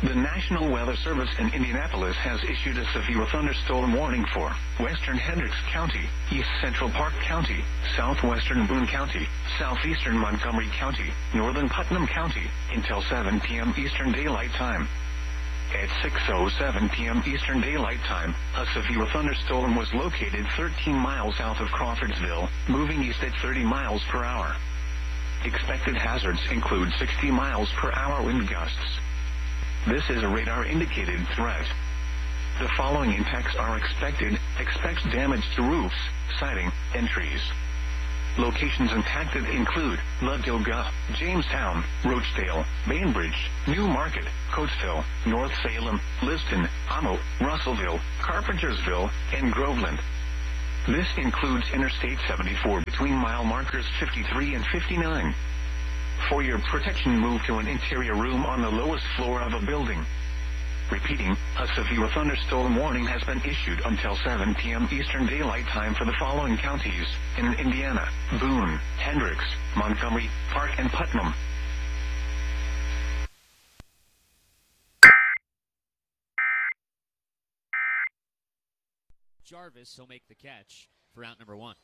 The National Weather Service in Indianapolis has issued a severe thunderstorm warning for western Hendricks County, east central Park County, southwestern Boone County, southeastern Montgomery County, northern Putnam County, until 7 p.m. Eastern Daylight Time. At 6:07 p.m. Eastern Daylight Time, a severe thunderstorm was located 13 miles south of Crawfordsville, moving east at 30 miles per hour. Expected hazards include 60 miles per hour wind gusts. This is a radar-indicated threat. The following impacts are expected. Expect damage to roofs, siding, and trees. Locations impacted include Ladoga, Jamestown, Roachdale, Bainbridge, New Market, Coatesville, North Salem, Liston, Amo, Russellville, Carpentersville, and Groveland. This includes Interstate 74 between mile markers 53 and 59. For your protection, move to an interior room on the lowest floor of a building. Repeating, a severe thunderstorm warning has been issued until 7 p.m. Eastern Daylight Time for the following counties in Indiana: Boone, Hendricks, Montgomery, Park, and Putnam. Jarvis, he'll make the catch for out number one.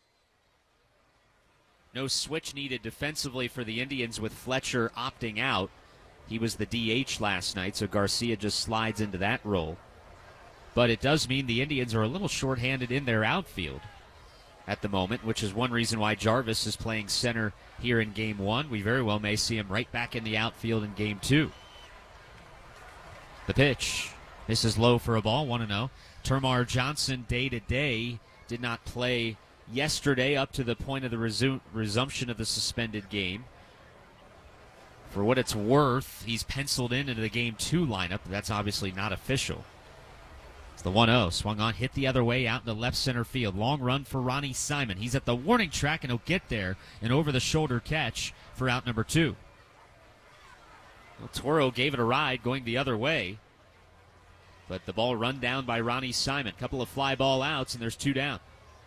No switch needed defensively for the Indians with Fletcher opting out. He was the DH last night, so Garcia just slides into that role. But it does mean the Indians are a little shorthanded in their outfield at the moment, which is one reason why Jarvis is playing center here in Game 1. We very well may see him right back in the outfield in Game 2. The pitch. This is low for a ball, 1-0. Termarr Johnson, day-to-day, did not play yesterday up to the point of the resumption of the suspended game. For what it's worth, he's penciled into the Game 2 lineup. That's obviously not official. It's the 1-0. Swung on, hit the other way out into left center field. Long run for Ronnie Simon. He's at the warning track, and he'll get there. An over-the-shoulder catch for out number 2. Well, Toro gave it a ride going the other way. But the ball run down by Ronnie Simon. Couple of fly ball outs, and there's 2 down.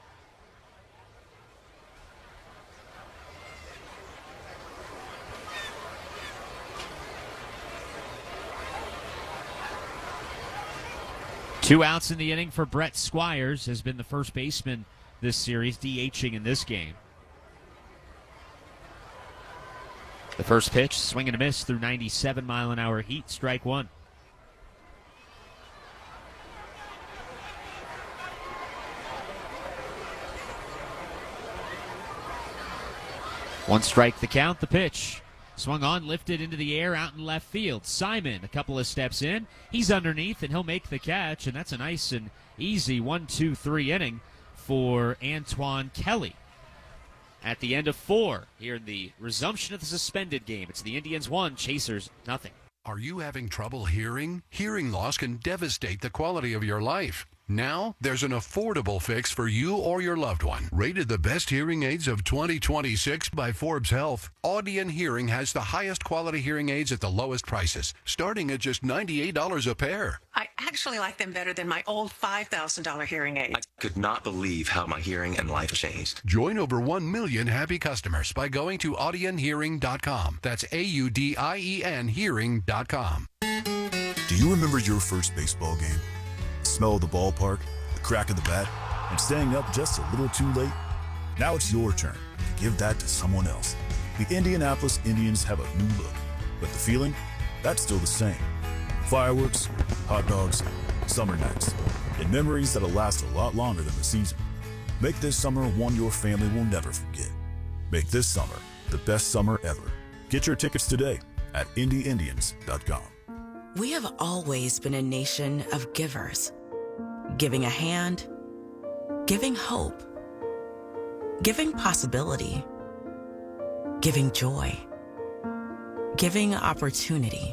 Two outs in the inning for Brett Squires, has been the first baseman this series, DHing in this game. The first pitch, swing and a miss through 97-mile-an-hour heat, strike one. One strike the count, the pitch. Swung on, lifted into the air, out in left field. Simon, a couple of steps in. He's underneath, and he'll make the catch, and that's a nice and easy 1-2-3 inning for Antoine Kelly. At the end of 4, here in the resumption of the suspended game, it's the Indians 1, Chasers nothing. Are you having trouble hearing? Hearing loss can devastate the quality of your life. Now, there's an affordable fix for you or your loved one. Rated the best hearing aids of 2026 by Forbes Health, Audion Hearing has the highest quality hearing aids at the lowest prices, starting at just $98 a pair. I actually like them better than my old $5,000 hearing aid. I could not believe how my hearing and life changed. Join over 1 million happy customers by going to audionhearing.com. That's AUDIEN hearing.com. Do you remember your first baseball game? The smell of the ballpark, the crack of the bat, and staying up just a little too late? Now it's your turn to give that to someone else. The Indianapolis Indians have a new look, but the feeling, that's still the same. Fireworks, hot dogs, summer nights, and memories that'll last a lot longer than the season. Make this summer one your family will never forget. Make this summer the best summer ever. Get your tickets today at IndyIndians.com. We have always been a nation of givers. Giving a hand, giving hope, giving possibility, giving joy, giving opportunity,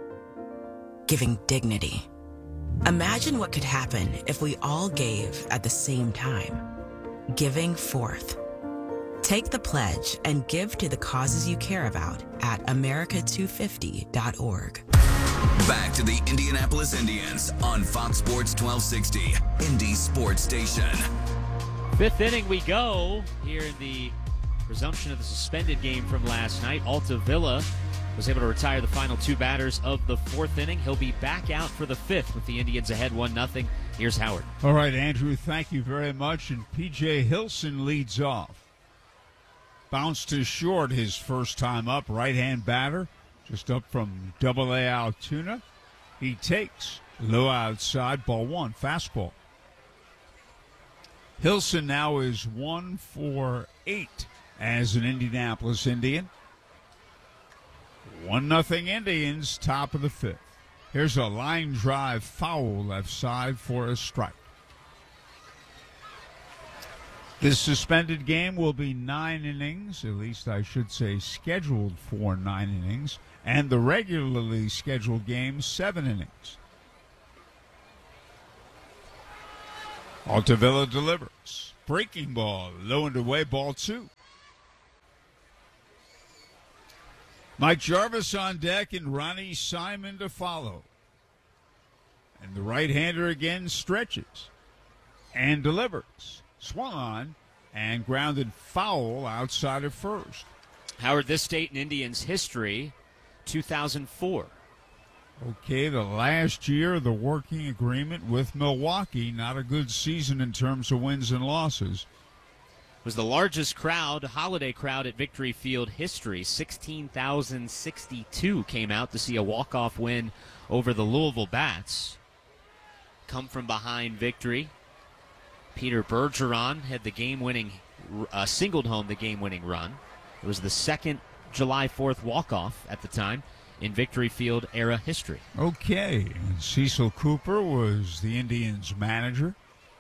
giving dignity. Imagine what could happen if we all gave at the same time. Giving forth. Take the pledge and give to the causes you care about at America250.org. Back to the Indianapolis Indians on Fox Sports 1260, Indy Sports Station. 5th inning we go here in the resumption of the suspended game from last night. Alta Villa was able to retire the final two batters of the fourth inning. He'll be back out for the fifth with the Indians ahead 1-0. Here's Howard. All right, Andrew, thank you very much. And P.J. Hilson leads off. Bounced to short his first time up. Right-hand batter, just up from Double-A Altoona. He takes low outside, ball one, fastball. Hilson now is 1 for 8 as an Indianapolis Indian. 1-0 Indians, top of the fifth. Here's a line drive foul left side for a strike. This suspended game will be 9 innings, at least I should say scheduled for 9 innings, and the regularly scheduled game 7 innings. Altavilla delivers. Breaking ball, low and away, ball 2. Mike Jarvis on deck and Ronnie Simon to follow. And the right-hander again stretches and delivers. Swung on and grounded foul outside of first. Howard, this date in Indians history, 2004. Okay, the last year of the working agreement with Milwaukee. Not a good season in terms of wins and losses. It was the largest holiday crowd at Victory Field history. 16,062 came out to see a walk-off win over the Louisville Bats. Come from behind victory. Peter Bergeron had the game-winning, singled home the game-winning run. It was the second July 4th walk-off at the time in Victory Field era history. Okay, and Cecil Cooper was the Indians' manager.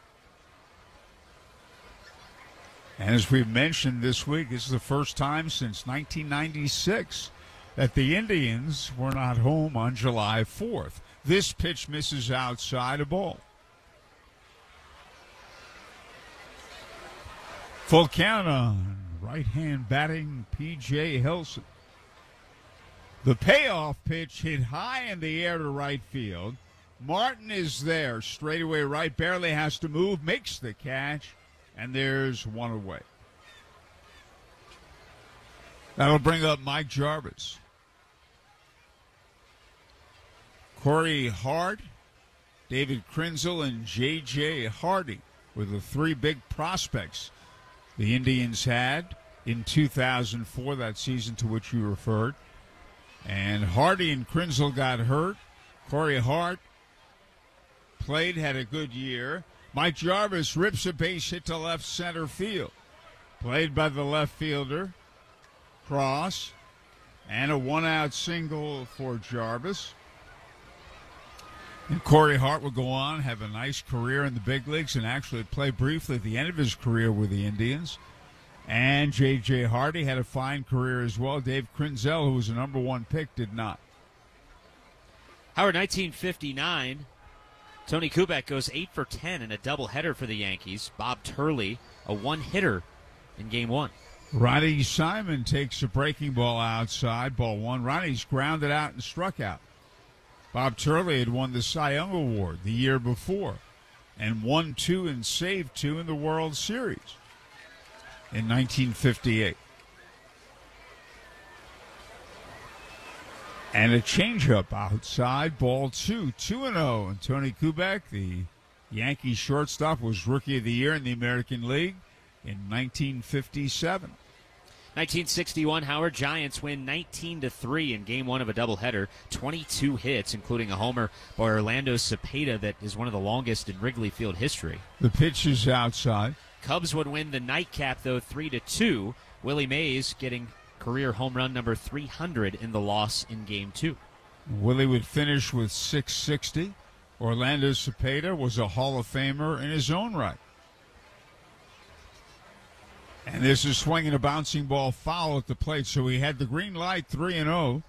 And as we've mentioned this week, this is the first time since 1996 that the Indians were not home on July 4th. This pitch misses outside a ball. Full count on right-hand batting P.J. Hilson. The payoff pitch hit high in the air to right field. Martin is there, straightaway right, barely has to move, makes the catch, and there's one away. That'll bring up Mike Jarvis. Corey Hart, David Krenzel, and J.J. Hardy were the 3 big prospects the Indians had in 2004, that season to which you referred. And Hardy and Krenzel got hurt. Corey Hart played, had a good year. Mike Jarvis rips a base hit to left center field. Played by the left fielder, Cross, and a 1-out single for Jarvis. And Corey Hart will go on, have a nice career in the big leagues, and actually play briefly at the end of his career with the Indians. And J.J. Hardy had a fine career as well. Dave Krenzel, who was a number 1 pick, did not. Howard, 1959, Tony Kubek goes 8 for 10 in a doubleheader for the Yankees. Bob Turley, a 1-hitter in Game 1. Ronnie Simon takes a breaking ball outside, ball 1. Ronnie's grounded out and struck out. Bob Turley had won the Cy Young Award the year before and won 2 and saved 2 in the World Series in 1958. And a changeup outside, ball 2, 2-0. And Tony Kubek, the Yankees shortstop, was Rookie of the Year in the American League in 1957. 1961, Howard, Giants win 19-3 in Game 1 of a doubleheader. 22 hits, including a homer by Orlando Cepeda that is one of the longest in Wrigley Field history. The pitch is outside. Cubs would win the nightcap, though, 3-2. Willie Mays getting career home run number 300 in the loss in Game 2. Willie would finish with 660. Orlando Cepeda was a Hall of Famer in his own right. And this is swinging a bouncing ball foul at the plate, so he had the green light, 3-0.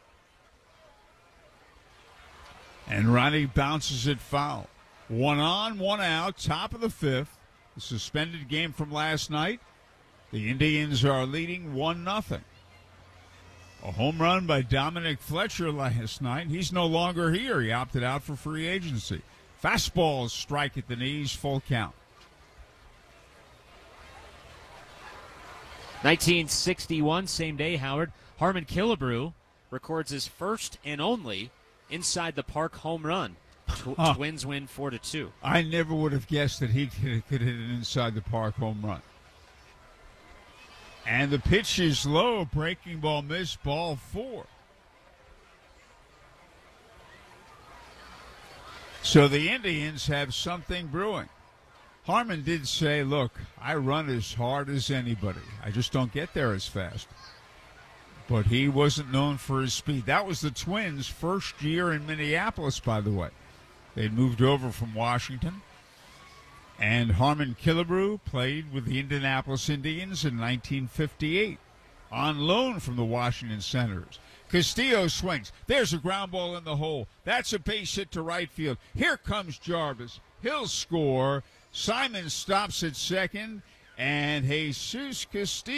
And Ronnie bounces it foul. 1 on, 1 out, top of the fifth. The suspended game from last night. The Indians are leading 1-0. A home run by Dominic Fletcher last night. He's no longer here. He opted out for free agency. Fastball strike at the knees, full count. 1961, same day, Howard. Harmon Killebrew records his first and only inside the park home run. Twins win 4-2. I never would have guessed that he could hit an inside the park home run. And the pitch is low. Breaking ball missed, ball 4. So the Indians have something brewing. Harmon did say, look, I run as hard as anybody. I just don't get there as fast. But he wasn't known for his speed. That was the Twins' first year in Minneapolis, by the way. They'd moved over from Washington. And Harmon Killebrew played with the Indianapolis Indians in 1958 on loan from the Washington Senators. Castillo swings. There's a ground ball in the hole. That's a base hit to right field. Here comes Jarvis. He'll score. Simon stops at second, and Jesus Castillo